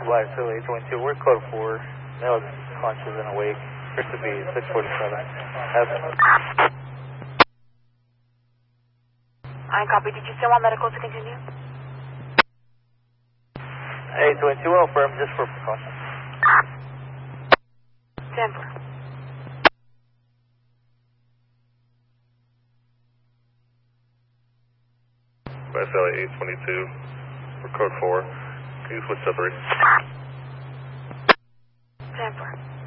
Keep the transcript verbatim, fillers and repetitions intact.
Black Philly eight twenty-two, we're code four. Male is conscious and awake. First to be six forty-seven. I copy. Did you still want medical to continue? eight twenty-two, well firm, just for precaution. ten four. Black Philly eight twenty-two, we're code four. Can you switch to three? ten four.